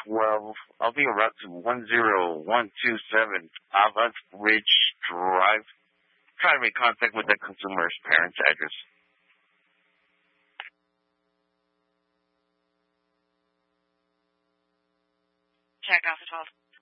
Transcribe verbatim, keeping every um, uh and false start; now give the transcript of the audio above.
twelve. I'll be around to one zero one two seven Avant Ridge Drive. Try to make contact with the consumer's parents' address. Check Alpha twelve.